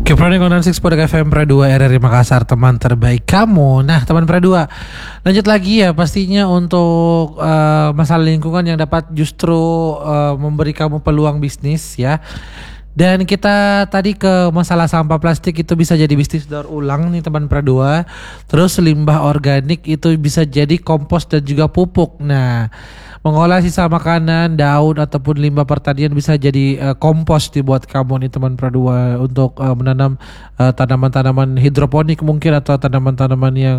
Keprani Konan Six Podcast FM Pra 2 RRI Makassar, teman terbaik kamu. Nah, teman Pra 2, lanjut lagi ya pastinya untuk masalah lingkungan yang dapat justru memberi kamu peluang bisnis ya. Dan kita tadi ke masalah sampah plastik, itu bisa jadi bisnis daur ulang nih teman Pra 2. Terus limbah organik itu bisa jadi kompos dan juga pupuk. Nah, mengolah sisa makanan, daun ataupun limbah pertanian bisa jadi kompos dibuat kamu nih teman Pra 2 untuk menanam tanaman-tanaman hidroponik mungkin, atau tanaman-tanaman yang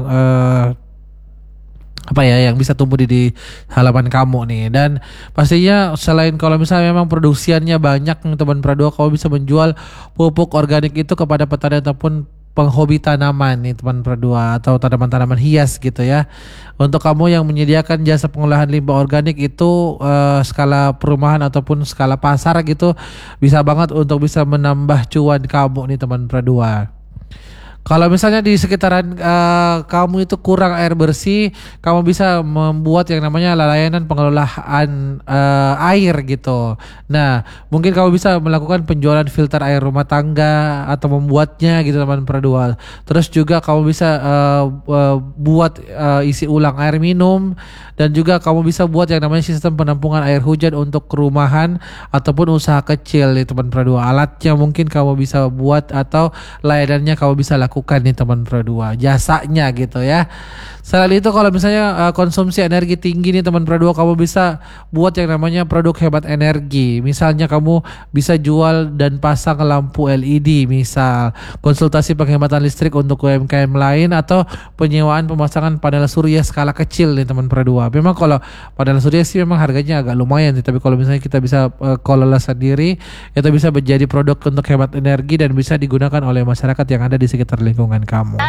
yang bisa tumbuh di halaman kamu nih. Dan pastinya selain kalau misalnya memang produksiannya banyak teman Pra 2, kamu bisa menjual pupuk organik itu kepada petani ataupun penghobi tanaman nih teman Pra 2, atau tanaman-tanaman hias gitu ya. Untuk kamu yang menyediakan jasa pengolahan limbah organik itu skala perumahan ataupun skala pasar gitu, bisa banget untuk bisa menambah cuan kamu nih teman Pra 2. Kalau misalnya di sekitaran kamu itu kurang air bersih, kamu bisa membuat yang namanya layanan pengelolaan air gitu. Nah, mungkin kamu bisa melakukan penjualan filter air rumah tangga atau membuatnya gitu teman Pra 2. Terus juga kamu bisa buat isi ulang air minum, dan juga kamu bisa buat yang namanya sistem penampungan air hujan untuk rumahan ataupun usaha kecil nih teman Pra 2. Alatnya mungkin kamu bisa buat, atau layanannya kamu bisa lakukan nih teman Pra 2, jasanya gitu ya. Selain itu kalau misalnya konsumsi energi tinggi nih teman Pra 2, kamu bisa buat yang namanya produk hemat energi. Misalnya kamu bisa jual dan pasang lampu LED, misal konsultasi penghematan listrik untuk UMKM lain, atau penyewaan pemasangan panel surya skala kecil nih teman Pra 2. Memang kalau panel surya sih memang harganya agak lumayan sih, tapi kalau misalnya kita bisa kelola sendiri, itu bisa menjadi produk untuk hemat energi dan bisa digunakan oleh masyarakat yang ada di sekitar lingkungan kamu.